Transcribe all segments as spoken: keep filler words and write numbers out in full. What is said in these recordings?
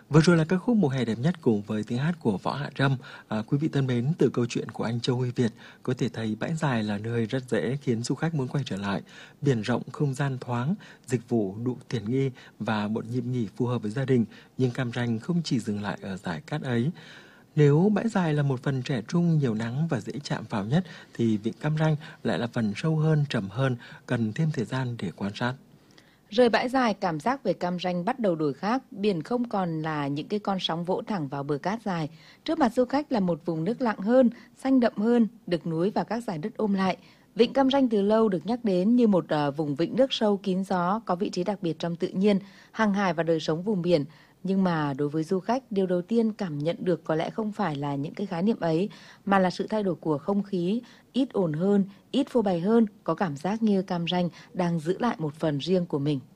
Vừa rồi là các khúc mùa hè đẹp nhất cùng với tiếng hát của Võ Hạ Trâm. À, quý vị thân mến, từ câu chuyện của anh Châu Huy Việt có thể thấy bãi dài là nơi rất dễ khiến du khách muốn quay trở lại. Biển rộng, không gian thoáng, dịch vụ đủ tiện nghi và một nhịp nghỉ phù hợp với gia đình. Nhưng Cam Ranh không chỉ dừng lại ở dải cát ấy. Nếu bãi dài là một phần trẻ trung, nhiều nắng và dễ chạm vào nhất, thì Vịnh Cam Ranh lại là phần sâu hơn, trầm hơn, cần thêm thời gian để quan sát. Rời bãi dài, cảm giác về Cam Ranh bắt đầu đổi khác, biển không còn là những cái con sóng vỗ thẳng vào bờ cát dài. Trước mặt du khách là một vùng nước lặng hơn, xanh đậm hơn, được núi và các dải đất ôm lại. Vịnh Cam Ranh từ lâu được nhắc đến như một uh, vùng vịnh nước sâu kín gió, có vị trí đặc biệt trong tự nhiên, hàng hải và đời sống vùng biển. Nhưng mà đối với du khách, điều đầu tiên cảm nhận được có lẽ không phải là những cái khái niệm ấy, mà là sự thay đổi của không khí, ít ồn hơn, ít phô bày hơn, có cảm giác như Cam Ranh đang giữ lại một phần riêng của mình.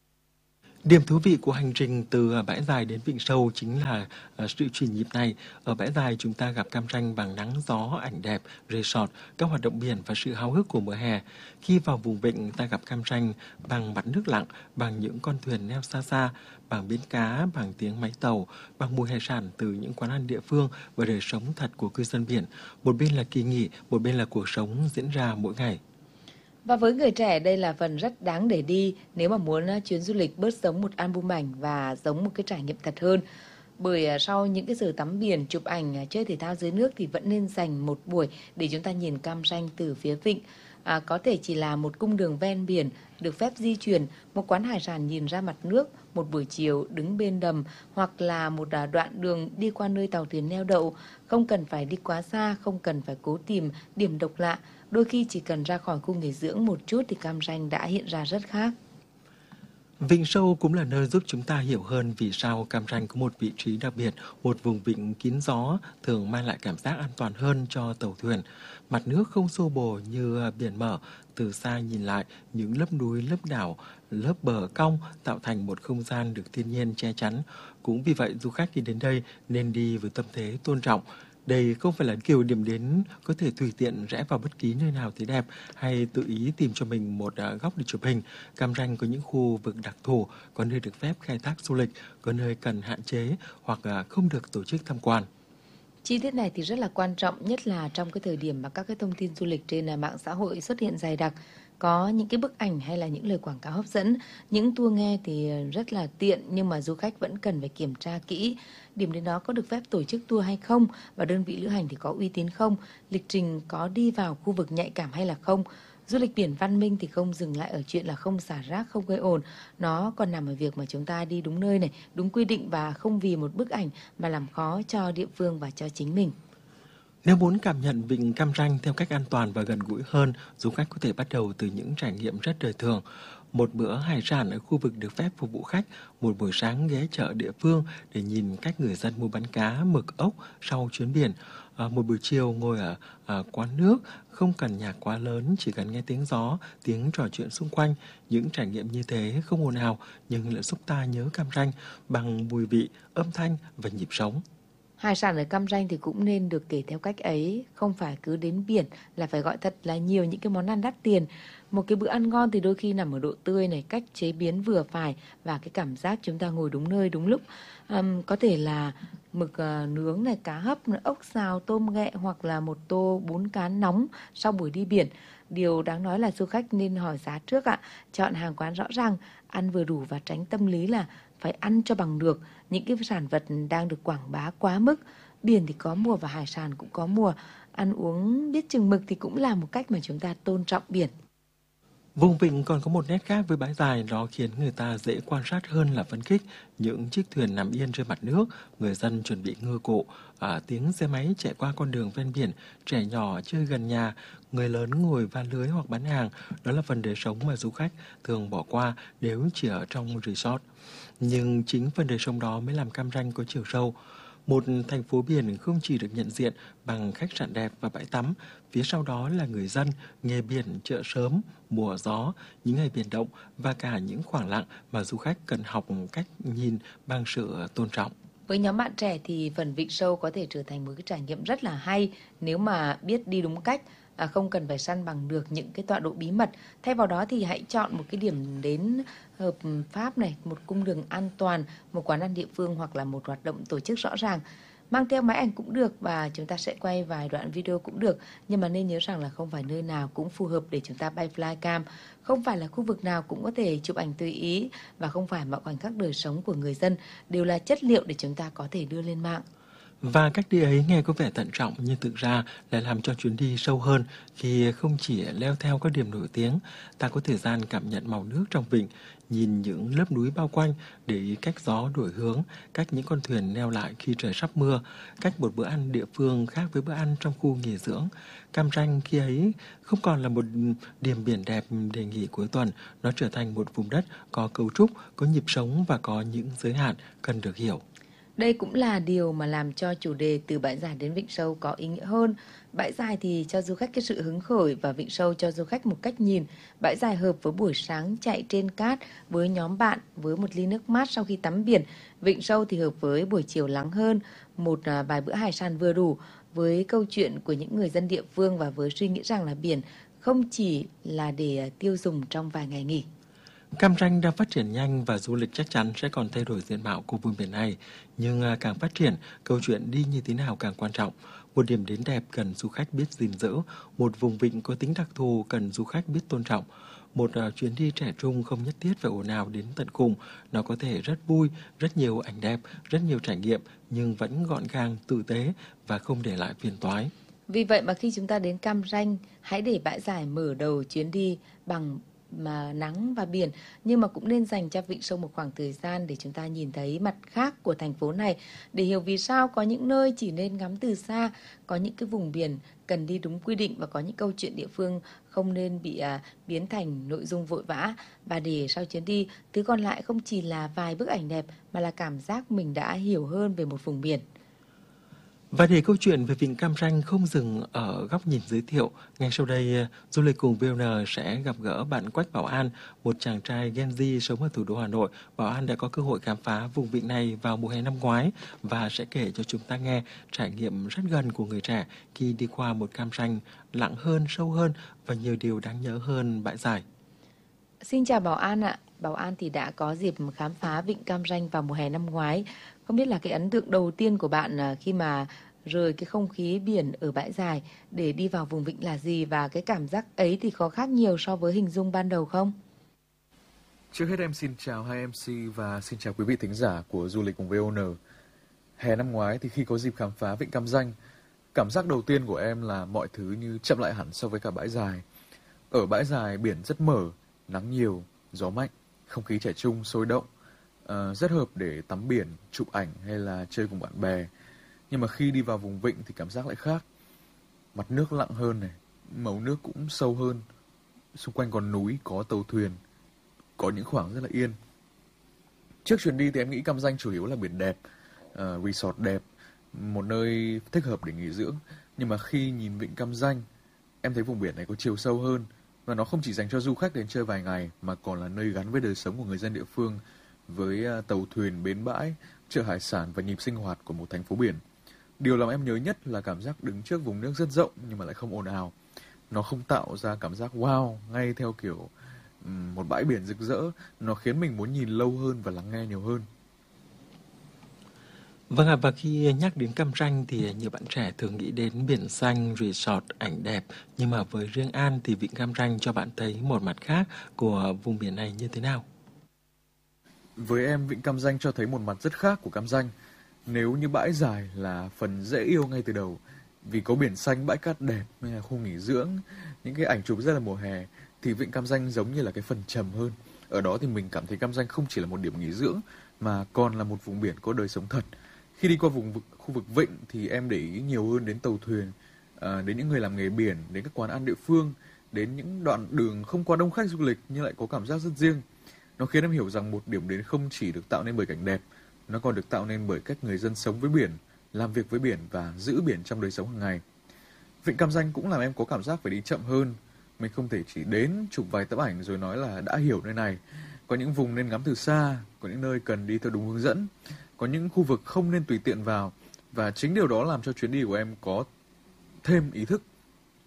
Điểm thú vị của hành trình từ bãi dài đến Vịnh Sâu chính là uh, sự chuyển nhịp này. Ở bãi dài chúng ta gặp Cam Ranh bằng nắng gió, ảnh đẹp, resort, các hoạt động biển và sự háo hức của mùa hè. Khi vào vùng vịnh ta gặp Cam Ranh bằng mặt nước lặng, bằng những con thuyền neo xa xa, bằng bến cá, bằng tiếng máy tàu, bằng mùi hải sản từ những quán ăn địa phương và đời sống thật của cư dân biển. Một bên là kỳ nghỉ, một bên là cuộc sống diễn ra mỗi ngày. Và với người trẻ, đây là phần rất đáng để đi nếu mà muốn chuyến du lịch bớt giống một album ảnh và giống một cái trải nghiệm thật hơn. Bởi sau những cái giờ tắm biển, chụp ảnh, chơi thể thao dưới nước thì vẫn nên dành một buổi để chúng ta nhìn Cam Ranh từ phía vịnh. À, có thể chỉ là một cung đường ven biển, được phép di chuyển, một quán hải sản nhìn ra mặt nước, một buổi chiều đứng bên đầm, hoặc là một đoạn đường đi qua nơi tàu thuyền neo đậu. Không cần phải đi quá xa, không cần phải cố tìm điểm độc lạ. Đôi khi chỉ cần ra khỏi khu nghỉ dưỡng một chút thì Cam Ranh đã hiện ra rất khác. Vịnh Sâu cũng là nơi giúp chúng ta hiểu hơn vì sao Cam Ranh có một vị trí đặc biệt, một vùng vịnh kín gió thường mang lại cảm giác an toàn hơn cho tàu thuyền. Mặt nước không xô bồ như biển mở, từ xa nhìn lại những lớp núi, lớp đảo, lớp bờ cong tạo thành một không gian được thiên nhiên che chắn. Cũng vì vậy du khách khi đến đây nên đi với tâm thế tôn trọng. Đây không phải là kiểu điểm đến có thể tùy tiện rẽ vào bất kỳ nơi nào thấy đẹp hay tự ý tìm cho mình một góc để chụp hình. Cam Ranh có những khu vực đặc thù, có nơi được phép khai thác du lịch, có nơi cần hạn chế hoặc không được tổ chức tham quan. Chi tiết này thì rất là quan trọng, nhất là trong cái thời điểm mà các cái thông tin du lịch trên mạng xã hội xuất hiện dày đặc. Có những cái bức ảnh hay là những lời quảng cáo hấp dẫn, những tour nghe thì rất là tiện, nhưng mà du khách vẫn cần phải kiểm tra kỹ điểm đến đó có được phép tổ chức tour hay không, và đơn vị lữ hành thì có uy tín không, lịch trình có đi vào khu vực nhạy cảm hay là không. Du lịch biển văn minh thì không dừng lại ở chuyện là không xả rác, không gây ồn. Nó còn nằm ở việc mà chúng ta đi đúng nơi này, đúng quy định và không vì một bức ảnh mà làm khó cho địa phương và cho chính mình. Nếu muốn cảm nhận vịnh Cam Ranh theo cách an toàn và gần gũi hơn, du khách có thể bắt đầu từ những trải nghiệm rất đời thường. Một bữa hải sản ở khu vực được phép phục vụ khách, một buổi sáng ghé chợ địa phương để nhìn cách người dân mua bán cá, mực, ốc sau chuyến biển. À, một buổi chiều ngồi ở à, quán nước, không cần nhạc quá lớn, chỉ cần nghe tiếng gió, tiếng trò chuyện xung quanh. Những trải nghiệm như thế không ồn ào nhưng lại giúp ta nhớ Cam Ranh bằng mùi vị, âm thanh và nhịp sống. Hải sản ở Cam Ranh thì cũng nên được kể theo cách ấy, không phải cứ đến biển là phải gọi thật là nhiều những cái món ăn đắt tiền. Một cái bữa ăn ngon thì đôi khi nằm ở độ tươi này, cách chế biến vừa phải và cái cảm giác chúng ta ngồi đúng nơi đúng lúc. Um, có thể là mực uh, nướng này, cá hấp, ốc xào, tôm ghẹ hoặc là một tô bún cá nóng sau buổi đi biển. Điều đáng nói là du khách nên hỏi giá trước ạ, chọn hàng quán rõ ràng, ăn vừa đủ và tránh tâm lý là phải ăn cho bằng được những cái sản vật đang được quảng bá quá mức. Biển thì có mùa và hải sản cũng có mùa. Ăn uống biết chừng mực thì cũng là một cách mà chúng ta tôn trọng biển. Vùng vịnh còn có một nét khác với bãi dài, đó khiến người ta dễ quan sát hơn là phấn khích. Những chiếc thuyền nằm yên trên mặt nước, người dân chuẩn bị ngư cụ, à, tiếng xe máy chạy qua con đường ven biển, trẻ nhỏ chơi gần nhà, người lớn ngồi van lưới hoặc bán hàng. Đó là phần đời sống mà du khách thường bỏ qua nếu chỉ ở trong resort. Nhưng chính phần đời sống đó mới làm Cam Ranh có chiều sâu. Một thành phố biển không chỉ được nhận diện bằng khách sạn đẹp và bãi tắm, phía sau đó là người dân, nghề biển, chợ sớm, mùa gió, những ngày biển động và cả những khoảng lặng mà du khách cần học cách nhìn bằng sự tôn trọng. Với nhóm bạn trẻ thì phần Vịnh Sâu có thể trở thành một cái trải nghiệm rất là hay nếu mà biết đi đúng cách. à, không cần phải săn bằng được những cái tọa độ bí mật. Thay vào đó thì hãy chọn một cái điểm đến hợp pháp này, một cung đường an toàn, một quán ăn địa phương hoặc là một hoạt động tổ chức rõ ràng. Mang theo máy ảnh cũng được và chúng ta sẽ quay vài đoạn video cũng được. Nhưng mà nên nhớ rằng là không phải nơi nào cũng phù hợp để chúng ta bay flycam. Không phải là khu vực nào cũng có thể chụp ảnh tùy ý. Và không phải mọi khoảnh khắc đời sống của người dân đều là chất liệu để chúng ta có thể đưa lên mạng. Và cách đi ấy nghe có vẻ thận trọng nhưng thực ra lại làm cho chuyến đi sâu hơn khi không chỉ leo theo các điểm nổi tiếng, ta có thời gian cảm nhận màu nước trong vịnh, nhìn những lớp núi bao quanh, để ý cách gió đổi hướng, cách những con thuyền neo lại khi trời sắp mưa, cách một bữa ăn địa phương khác với bữa ăn trong khu nghỉ dưỡng. Cam Ranh khi ấy không còn là một điểm biển đẹp để nghỉ cuối tuần, nó trở thành một vùng đất có cấu trúc, có nhịp sống và có những giới hạn cần được hiểu. Đây cũng là điều mà làm cho chủ đề từ bãi dài đến vịnh sâu có ý nghĩa hơn. Bãi dài thì cho du khách cái sự hứng khởi và vịnh sâu cho du khách một cách nhìn. Bãi dài hợp với buổi sáng chạy trên cát với nhóm bạn với một ly nước mát sau khi tắm biển. Vịnh sâu thì hợp với buổi chiều nắng hơn, một à, vài bữa hải sản vừa đủ, với câu chuyện của những người dân địa phương và với suy nghĩ rằng là biển không chỉ là để à, tiêu dùng trong vài ngày nghỉ. Cam Ranh đang phát triển nhanh và du lịch chắc chắn sẽ còn thay đổi diện mạo của vùng biển này. Nhưng à, càng phát triển, câu chuyện đi như thế nào càng quan trọng. Một điểm đến đẹp cần du khách biết gìn giữ, một vùng vịnh có tính đặc thù cần du khách biết tôn trọng. Một à, chuyến đi trẻ trung không nhất thiết phải ồn ào đến tận cùng. Nó có thể rất vui, rất nhiều ảnh đẹp, rất nhiều trải nghiệm, nhưng vẫn gọn gàng, tử tế và không để lại phiền toái. Vì vậy mà khi chúng ta đến Cam Ranh, hãy để bãi dài mở đầu chuyến đi bằng mà nắng và biển, nhưng mà cũng nên dành cho vịnh sâu một khoảng thời gian để chúng ta nhìn thấy mặt khác của thành phố này, để hiểu vì sao có những nơi chỉ nên ngắm từ xa, có những cái vùng biển cần đi đúng quy định và có những câu chuyện địa phương không nên bị à, biến thành nội dung vội vã, và để sau chuyến đi, thứ còn lại không chỉ là vài bức ảnh đẹp mà là cảm giác mình đã hiểu hơn về một vùng biển. Và để câu chuyện về vịnh Cam Ranh không dừng ở góc nhìn giới thiệu, ngay sau đây du lịch cùng vê o en sẽ gặp gỡ bạn Quách Bảo An, một chàng trai Gen Z sống ở thủ đô Hà Nội. Bảo An đã có cơ hội khám phá vùng vịnh này vào mùa hè năm ngoái và sẽ kể cho chúng ta nghe trải nghiệm rất gần của người trẻ khi đi qua một Cam Ranh lặng hơn, sâu hơn và nhiều điều đáng nhớ hơn bãi dài. Xin chào Bảo An ạ. Bảo An thì đã có dịp khám phá vịnh Cam Ranh vào mùa hè năm ngoái. Không biết là cái ấn tượng đầu tiên của bạn à, khi mà rời cái không khí biển ở bãi dài để đi vào vùng vịnh là gì, và cái cảm giác ấy thì có khác nhiều so với hình dung ban đầu không? Trước hết em xin chào hai em xê và xin chào quý vị thính giả của Du lịch cùng vê o en. Hè năm ngoái thì khi có dịp khám phá vịnh Cam Ranh, cảm giác đầu tiên của em là mọi thứ như chậm lại hẳn so với cả bãi dài. Ở bãi dài biển rất mở, nắng nhiều, gió mạnh, không khí trẻ trung, sôi động, uh, rất hợp để tắm biển, chụp ảnh hay là chơi cùng bạn bè. Nhưng mà khi đi vào vùng vịnh thì cảm giác lại khác. Mặt nước lặng hơn này, màu nước cũng sâu hơn, xung quanh còn núi, có tàu thuyền, có những khoảng rất là yên. Trước chuyến đi thì em nghĩ Cam Ranh chủ yếu là biển đẹp, uh, resort đẹp, một nơi thích hợp để nghỉ dưỡng. Nhưng mà khi nhìn vịnh Cam Ranh, em thấy vùng biển này có chiều sâu hơn, và nó không chỉ dành cho du khách đến chơi vài ngày mà còn là nơi gắn với đời sống của người dân địa phương, với uh, tàu thuyền, bến bãi, chợ hải sản và nhịp sinh hoạt của một thành phố biển. Điều làm em nhớ nhất là cảm giác đứng trước vùng nước rất rộng nhưng mà lại không ồn ào. Nó không tạo ra cảm giác wow ngay theo kiểu um, một bãi biển rực rỡ. Nó khiến mình muốn nhìn lâu hơn và lắng nghe nhiều hơn. Vâng ạ, và khi nhắc đến Cam Ranh thì nhiều bạn trẻ thường nghĩ đến biển xanh, resort, ảnh đẹp. Nhưng mà với riêng An thì vịnh Cam Ranh cho bạn thấy một mặt khác của vùng biển này như thế nào? Với em, vịnh Cam Ranh cho thấy một mặt rất khác của Cam Ranh. Nếu như bãi dài là phần dễ yêu ngay từ đầu, vì có biển xanh, bãi cát đẹp, hay là khu nghỉ dưỡng, những cái ảnh chụp rất là mùa hè, thì vịnh Cam Ranh giống như là cái phần trầm hơn. Ở đó thì mình cảm thấy Cam Ranh không chỉ là một điểm nghỉ dưỡng, mà còn là một vùng biển có đời sống thật. Khi đi qua vùng vực, khu vực vịnh thì em để ý nhiều hơn đến tàu thuyền, à, đến những người làm nghề biển, đến các quán ăn địa phương, đến những đoạn đường không quá đông khách du lịch nhưng lại có cảm giác rất riêng. Nó khiến em hiểu rằng một điểm đến không chỉ được tạo nên bởi cảnh đẹp, nó còn được tạo nên bởi cách người dân sống với biển, làm việc với biển và giữ biển trong đời sống hàng ngày. Vịnh Cam Ranh cũng làm em có cảm giác phải đi chậm hơn. Mình không thể chỉ đến chụp vài tấm ảnh rồi nói là đã hiểu nơi này. Có những vùng nên ngắm từ xa, có những nơi cần đi theo đúng hướng dẫn, có những khu vực không nên tùy tiện vào. Và chính điều đó làm cho chuyến đi của em có thêm ý thức.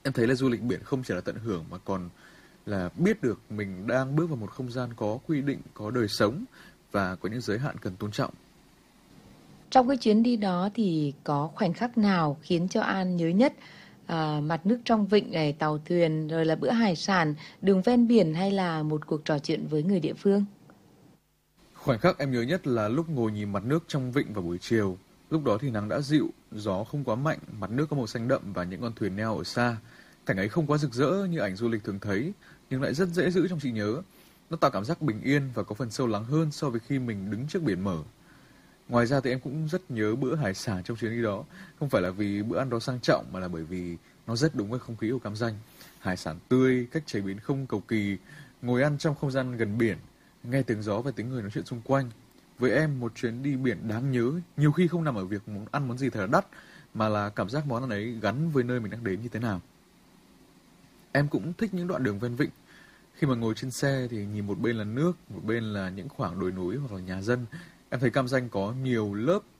Em thấy là du lịch biển không chỉ là tận hưởng mà còn là biết được mình đang bước vào một không gian có quy định, có đời sống và có những giới hạn cần tôn trọng. Trong cái chuyến đi đó thì có khoảnh khắc nào khiến cho An nhớ nhất? À, mặt nước trong vịnh này, tàu thuyền, rồi là bữa hải sản, đường ven biển hay là một cuộc trò chuyện với người địa phương? Khoảnh khắc em nhớ nhất là lúc ngồi nhìn mặt nước trong vịnh vào buổi chiều. Lúc đó thì nắng đã dịu, gió không quá mạnh, mặt nước có màu xanh đậm và những con thuyền neo ở xa. Cảnh ấy không quá rực rỡ như ảnh du lịch thường thấy, nhưng lại rất dễ giữ trong trí nhớ. Nó tạo cảm giác bình yên và có phần sâu lắng hơn so với khi mình đứng trước biển mở. Ngoài ra thì em cũng rất nhớ bữa hải sản trong chuyến đi đó. Không phải là vì bữa ăn đó sang trọng mà là bởi vì nó rất đúng với không khí của Cam Ranh. Hải sản tươi, cách chế biến không cầu kỳ, ngồi ăn trong không gian gần biển, nghe tiếng gió và tiếng người nói chuyện xung quanh. Với em, một chuyến đi biển đáng nhớ nhiều khi không nằm ở việc muốn ăn món gì thật là đắt, mà là cảm giác món ăn ấy gắn với nơi mình đang đến như thế nào. Em cũng thích những đoạn đường ven vịnh. Khi mà ngồi trên xe thì nhìn một bên là nước, một bên là những khoảng đồi núi hoặc là nhà dân. Em thấy Cam Ranh có nhiều lớp